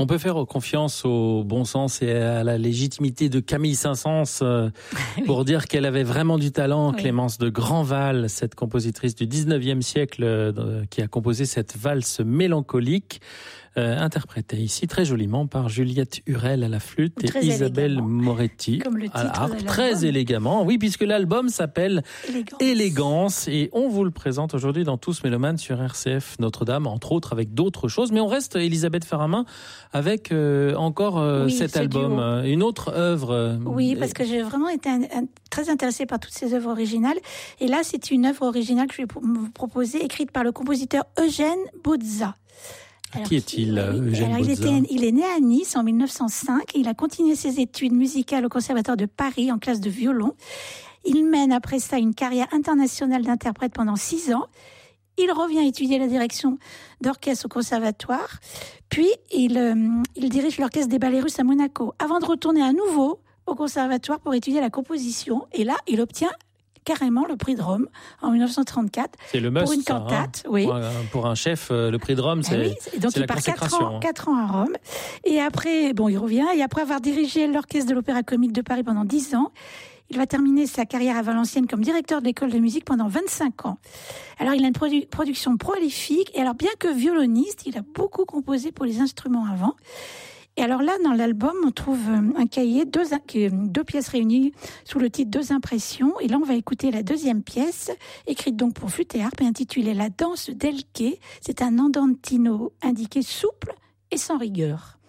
On peut faire confiance au bon sens et à la légitimité de Camille Saint-Saëns pour dire qu'elle avait vraiment du talent. Clémence de Grandval, cette compositrice du 19e siècle qui a composé cette valse mélancolique, interprétée ici très joliment par Juliette Hurel à la flûte et Isabelle Moretti à la harpe. Très élégamment, oui, puisque l'album s'appelle Élégance et on vous le présente aujourd'hui dans Tous Mélomanes sur RCF Notre-Dame, entre autres avec d'autres choses. Mais on reste, Elisabeth Faramin, avec encore cet album, une autre œuvre. Oui, parce que j'ai vraiment été très intéressée par toutes ces œuvres originales. Et là, c'est une œuvre originale que je vais vous proposer, écrite par le compositeur Eugène Bozza. Alors, qui est-il, Eugène Bozza ? Il est né à Nice en 1905 et il a continué ses études musicales au Conservatoire de Paris en classe de violon. Il mène après ça une carrière internationale d'interprète pendant 6 ans. Il revient étudier la direction d'orchestre au conservatoire, puis il dirige l'orchestre des ballets russes à Monaco, avant de retourner à nouveau au conservatoire pour étudier la composition. Et là, il obtient carrément le prix de Rome en 1934. C'est le must, pour une cantate, oui. Pour un chef, le prix de Rome, c'est donc c'est il la part consécration. 4 ans à Rome. Et après, il revient. Et après avoir dirigé l'orchestre de l'Opéra Comique de Paris pendant 10 ans, il va terminer sa carrière à Valenciennes comme directeur de l'école de musique pendant 25 ans. Alors, il a une production prolifique. Et alors, bien que violoniste, il a beaucoup composé pour les instruments avant. Et alors là, dans l'album, on trouve un cahier, 2 pièces réunies sous le titre 2 impressions. Et là, on va écouter la deuxième pièce, écrite donc pour flûte et harpe et intitulée La danse d'Elke. C'est un andantino indiqué souple et sans rigueur.